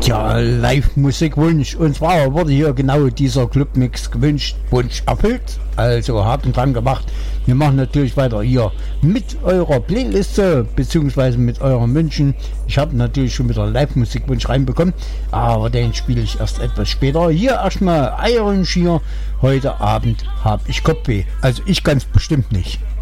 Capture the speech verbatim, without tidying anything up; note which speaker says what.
Speaker 1: Tja, Live-Musikwunsch. Und zwar wurde hier genau dieser Clubmix gewünscht. Wunsch erfüllt. Also habt ihn dran gemacht. Wir machen natürlich weiter hier mit eurer Playliste beziehungsweise mit euren Wünschen. Ich habe natürlich schon wieder Live-Musikwunsch reinbekommen, aber den spiele ich erst etwas später. Hier erstmal Iron Shear. Heute Abend habe ich Kopfweh. Also ich ganz bestimmt nicht.